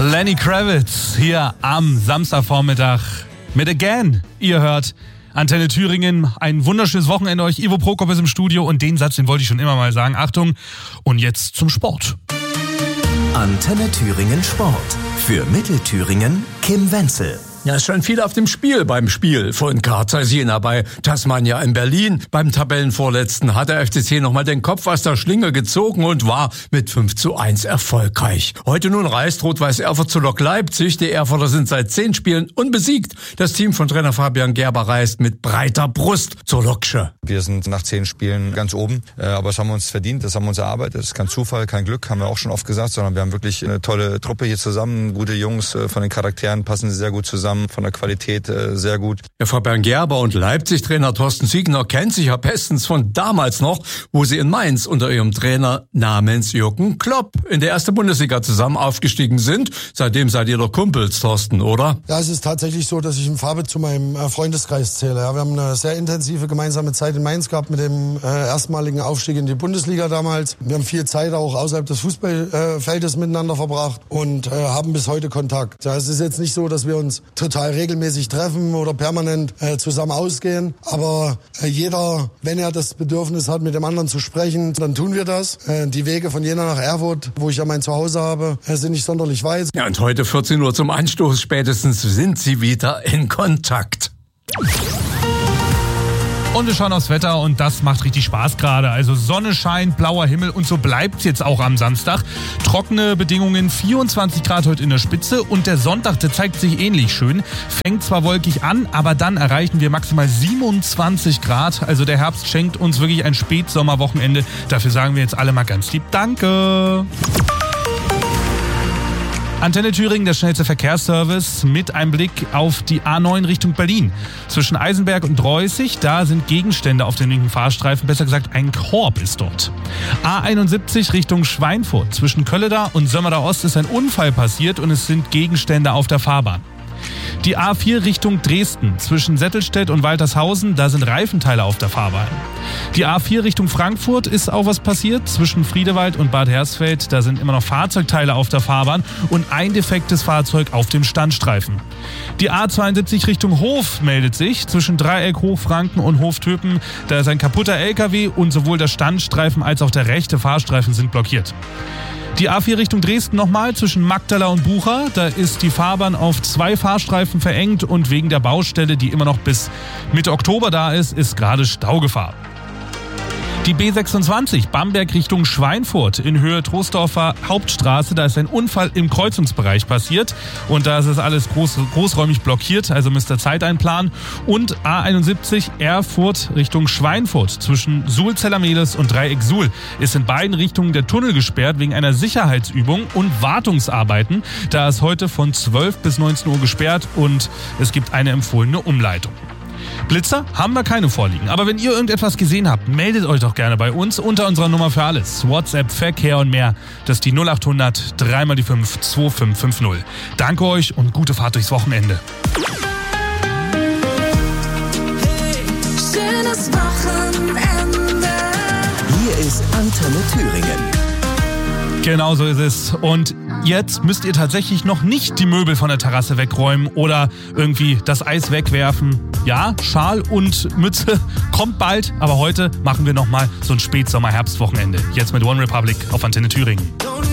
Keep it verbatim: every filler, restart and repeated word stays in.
Lenny Kravitz hier am Samstagvormittag mit Again. Ihr hört Antenne Thüringen. Ein wunderschönes Wochenende euch. Ivo Prokop ist im Studio und den Satz, den wollte ich schon immer mal sagen. Achtung, und jetzt zum Sport. Antenne Thüringen Sport. Für Mittelthüringen Kim Wenzel. Ja, es stand viel auf dem Spiel beim Spiel von Carter Siena bei Tasmania in Berlin. Beim Tabellenvorletzten hat der F C C nochmal den Kopf aus der Schlinge gezogen und war mit fünf zu eins erfolgreich. Heute nun reist Rot-Weiß Erfurt zu Lok Leipzig. Die Erfurter sind seit zehn Spielen unbesiegt. Das Team von Trainer Fabian Gerber reist mit breiter Brust zur Loksche. Wir sind nach zehn Spielen ganz oben, aber das haben wir uns verdient, das haben wir uns erarbeitet. Das ist kein Zufall, kein Glück, haben wir auch schon oft gesagt, sondern wir haben wirklich eine tolle Truppe hier zusammen. Gute Jungs, von den Charakteren passen sie sehr gut zusammen. Von der Qualität äh, sehr gut. Der Fabian Gerber und Leipzig-Trainer Thorsten Siegner kennt sich ja bestens von damals noch, wo sie in Mainz unter ihrem Trainer namens Jürgen Klopp in der erste Bundesliga zusammen aufgestiegen sind. Seitdem seid ihr doch Kumpels, Thorsten, oder? Ja, es ist tatsächlich so, dass ich im Fabi zu meinem äh, Freundeskreis zähle. Ja, wir haben eine sehr intensive gemeinsame Zeit in Mainz gehabt mit dem äh, erstmaligen Aufstieg in die Bundesliga damals. Wir haben viel Zeit auch außerhalb des Fußballfeldes äh, miteinander verbracht und äh, haben bis heute Kontakt. Ja, es ist jetzt nicht so, dass wir uns total regelmäßig treffen oder permanent äh, zusammen ausgehen. Aber äh, jeder, wenn er das Bedürfnis hat, mit dem anderen zu sprechen, dann tun wir das. Äh, die Wege von Jena nach Erfurt, wo ich ja mein Zuhause habe, äh, sind nicht sonderlich weit. Ja, und heute vierzehn Uhr zum Anstoß spätestens sind sie wieder in Kontakt. Und wir schauen aufs Wetter und das macht richtig Spaß gerade. Also Sonne scheint, blauer Himmel und so bleibt's jetzt auch am Samstag. Trockene Bedingungen, vierundzwanzig Grad heute in der Spitze und der Sonntag, der zeigt sich ähnlich schön. Fängt zwar wolkig an, aber dann erreichen wir maximal siebenundzwanzig Grad. Also der Herbst schenkt uns wirklich ein Spätsommerwochenende. Dafür sagen wir jetzt alle mal ganz lieb Danke. Antenne Thüringen, der schnellste Verkehrsservice mit einem Blick auf die A neun Richtung Berlin. Zwischen Eisenberg und Dreußig, da sind Gegenstände auf den linken Fahrstreifen, besser gesagt ein Korb ist dort. A einundsiebzig Richtung Schweinfurt. Zwischen Kölleda und Sömmerda Ost ist ein Unfall passiert und es sind Gegenstände auf der Fahrbahn. Die A vier Richtung Dresden. Zwischen Settelstedt und Waltershausen, da sind Reifenteile auf der Fahrbahn. Die A vier Richtung Frankfurt ist auch was passiert. Zwischen Friedewald und Bad Hersfeld, da sind immer noch Fahrzeugteile auf der Fahrbahn und ein defektes Fahrzeug auf dem Standstreifen. Die A zweiundsiebzig Richtung Hof meldet sich. Zwischen Dreieck Hochfranken und Hoftöpen, da ist ein kaputter L K W und sowohl der Standstreifen als auch der rechte Fahrstreifen sind blockiert. Die A vier Richtung Dresden nochmal zwischen Magdala und Bucha. Da ist die Fahrbahn auf zwei Fahrstreifen verengt und wegen der Baustelle, die immer noch bis Mitte Oktober da ist, ist gerade Staugefahr. Die B sechsundzwanzig, Bamberg Richtung Schweinfurt in Höhe Troisdorfer Hauptstraße. Da ist ein Unfall im Kreuzungsbereich passiert und da ist es alles groß, großräumig blockiert, also müsst ihr Zeit einplanen. Und A einundsiebzig Erfurt Richtung Schweinfurt zwischen Suhl-Zellermeles und Dreieck Suhl ist in beiden Richtungen der Tunnel gesperrt wegen einer Sicherheitsübung und Wartungsarbeiten. Da ist heute von zwölf bis neunzehn Uhr gesperrt und es gibt eine empfohlene Umleitung. Blitzer haben wir keine vorliegen. Aber wenn ihr irgendetwas gesehen habt, meldet euch doch gerne bei uns unter unserer Nummer für alles. WhatsApp, Verkehr und mehr. Das ist die null achthundert drei mal die fünf zwei fünf fünf null. Danke euch und gute Fahrt durchs Wochenende. Hey, schönes Wochenende. Hier ist Antenne Thüringen. Genau so ist es. Und jetzt müsst ihr tatsächlich noch nicht die Möbel von der Terrasse wegräumen oder irgendwie das Eis wegwerfen. Ja, Schal und Mütze kommt bald, aber heute machen wir nochmal so ein Spätsommer-Herbstwochenende. Jetzt mit One Republic auf Antenne Thüringen.